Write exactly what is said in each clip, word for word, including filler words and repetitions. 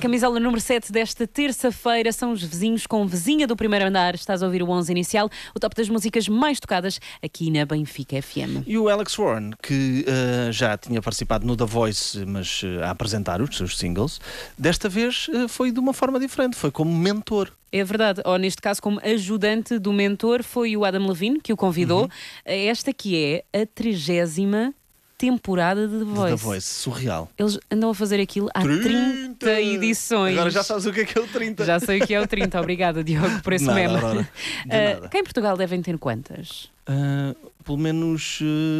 camisola número sete desta terça-feira são os vizinhos com vizinha do primeiro andar. Estás a ouvir o onze inicial, o top das músicas mais tocadas aqui na Benfica F M. E o Alex Warren, que uh, já tinha participado no The Voice, mas uh, a apresentar os seus singles, desta vez uh, foi de uma forma diferente, foi como mentor. É verdade, ou neste caso como ajudante do mentor foi o Adam Levine que o convidou uhum. a esta que é a trigésima temporada de The Voice. The Voice, surreal. Eles andam a fazer aquilo há trinta, trinta edições. Agora já sabes o que é que é o trinta. Já sei o que é o trinta. Obrigada, Diogo, por esse nada, meme. Aurora, uh, cá em Portugal devem ter quantas? Uh, pelo menos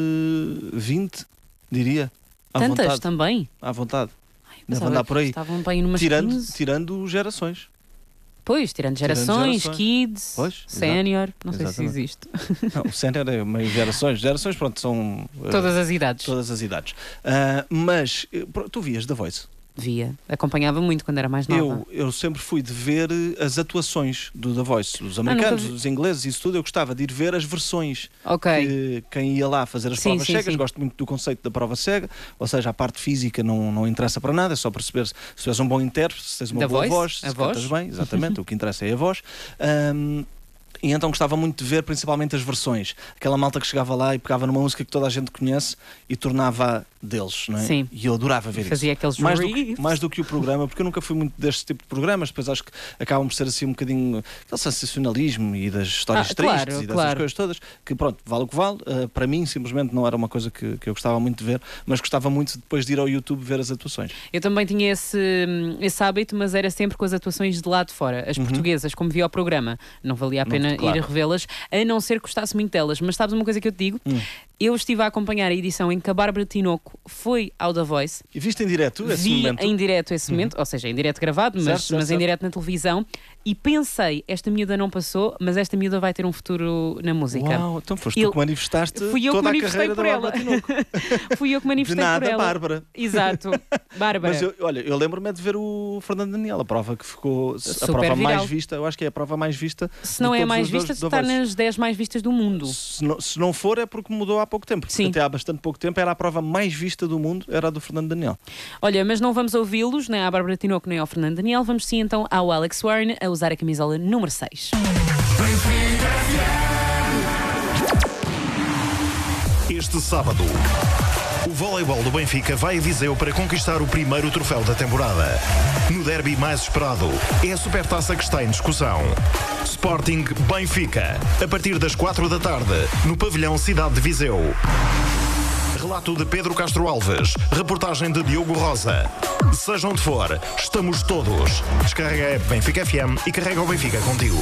uh, vinte, diria. À Tantas vontade. também? À vontade. Ai, Deve andar por aí. Estavam bem numas tirando, quinze. tirando gerações. Pois, tirando gerações, tirando gerações. Kids, pois, Sénior, não exatamente. sei se existe. Não, o Sénior é meio gerações. Gerações, pronto, são... Uh, todas as idades. Todas as idades. Uh, mas, uh, tu vias The Voice? Via. Acompanhava muito quando era mais nova. Eu, eu sempre fui de ver as atuações do The Voice. Os americanos, ah, os ingleses, isso tudo. Eu gostava de ir ver as versões. Ok. Que, quem ia lá fazer as sim, provas sim, cegas. sim. Gosto muito do conceito da prova cega. Ou seja, a parte física não, não interessa para nada. É só perceber se, se tu és um bom intérprete, se tens uma da boa voice? voz, se a cantas voz? bem. Exatamente. O que interessa é a voz. Um, E então gostava muito de ver principalmente as versões. Aquela malta que chegava lá e pegava numa música que toda a gente conhece e tornava deles, não é? Sim. E eu adorava ver Fazia isso. aqueles mais do, que, mais do que o programa, porque eu nunca fui muito deste tipo de programas, depois acho que acabam por ser assim um bocadinho aquele sensacionalismo e das histórias ah, tristes claro, e dessas claro. coisas todas, que pronto, vale o que vale. Uh, para mim, simplesmente não era uma coisa que, que eu gostava muito de ver, mas gostava muito depois de ir ao YouTube ver as atuações. Eu também tinha esse, esse hábito, mas era sempre com as atuações de lá de fora. As uhum. portuguesas, como via o programa, não valia a pena não, claro. ir revê-las, a não ser que gostasse muito delas. Mas sabes uma coisa que eu te digo? Hum. Eu estive a acompanhar a edição em que a Bárbara Tinoco foi ao The Voice. E viste em direto esse Vi momento? em direto esse momento, uhum. ou seja, em direto gravado, mas, certo, certo, mas certo. em direto na televisão. E pensei, esta miúda não passou, mas esta miúda vai ter um futuro na música. Uau, então foste Ele... tu que manifestaste Fui eu toda que a carreira por da ela. Bárbara Tinoco. Fui eu que manifestei de nada, por ela. Bárbara. Exato, Bárbara. Mas eu, olha, eu lembro-me de ver o Fernando Daniel, a prova que ficou Super a prova viral. mais vista, eu acho que é a prova mais vista. Se não é a mais vista, está nas dez mais vistas do mundo. Se não, se não for, é porque mudou há pouco tempo. Sim. Até há bastante pouco tempo era a prova mais vista do mundo, era a do Fernando Daniel. Olha, mas não vamos ouvi-los, nem à Bárbara Tinoco, nem ao Fernando Daniel. Vamos sim então ao Alex Warren a usar a camisola número seis. Este sábado, o voleibol do Benfica vai a Viseu para conquistar o primeiro troféu da temporada. No derby mais esperado, é a Supertaça que está em discussão. Sporting Benfica, a partir das quatro da tarde, no pavilhão Cidade de Viseu. Relato de Pedro Castro Alves, reportagem de Diogo Rosa. Seja onde for, estamos todos. Descarrega a app Benfica F M e carrega o Benfica contigo.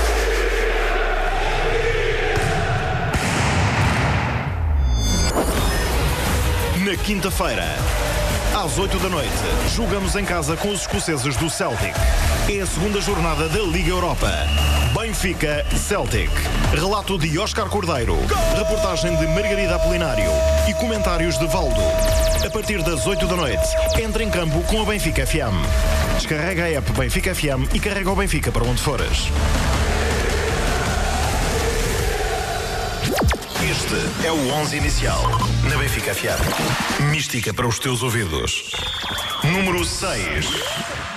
Na quinta-feira, às oito da noite, jogamos em casa com os escoceses do Celtic. É a segunda jornada da Liga Europa. Benfica Celtic. Relato de Óscar Cordeiro. Reportagem de Margarida Apolinário. E comentários de Valdo. A partir das oito da noite, entra em campo com a Benfica F M. Descarrega a app Benfica F M e carrega o Benfica para onde fores. Este é o onze inicial, na Benfica F M. Mística para os teus ouvidos. Número seis.